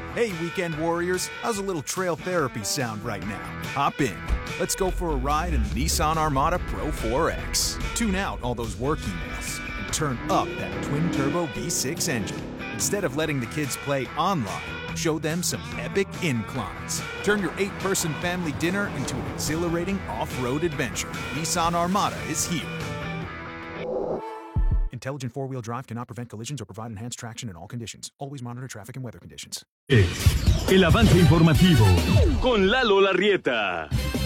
Hey, weekend warriors, how's a little trail therapy sound right now? Hop in. Let's go for a ride in the Nissan Armada Pro 4X. Tune out all those work emails and turn up that twin-turbo V6 engine. Instead of letting the kids play online, show them some epic inclines. Turn your 8-person family dinner into an exhilarating off-road adventure. Nissan Armada is here. Intelligent four-wheel drive cannot prevent collisions or provide enhanced traction in all conditions. Always monitor traffic and weather conditions. El avance informativo con Lalo Larrieta.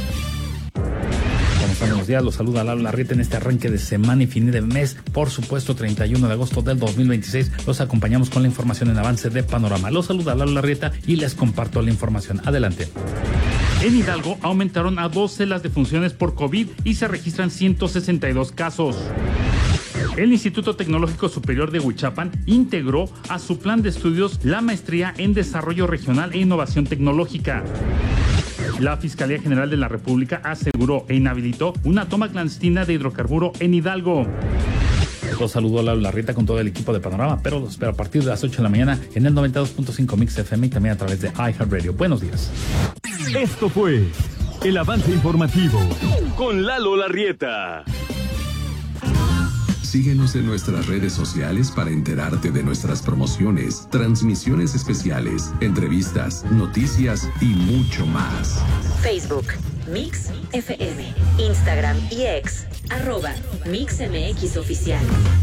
Buenos días, los saluda Lalo Larrieta en este arranque de semana y fin de mes. Por supuesto, 31 de agosto del 2026. Los acompañamos con la información en avance de Panorama. Los saluda Lalo Larrieta y les comparto la información. Adelante. En Hidalgo aumentaron a 12 las defunciones por COVID y se registran 162 casos. El Instituto Tecnológico Superior de Huichapan integró a su plan de estudios la maestría en Desarrollo Regional e Innovación Tecnológica. La Fiscalía General de la República aseguró e inhabilitó una toma clandestina de hidrocarburo en Hidalgo. Los saludo a Lalo Larrieta con todo el equipo de Panorama, pero los espero a partir de las 8 de la mañana en el 92.5 Mix FM y también a través de iHeartRadio. Buenos días. Esto fue el avance informativo con Lalo Larrieta. Síguenos en nuestras redes sociales para enterarte de nuestras promociones, transmisiones especiales, entrevistas, noticias y mucho más. Facebook, Mix FM, Instagram y X, @MixMX Oficial.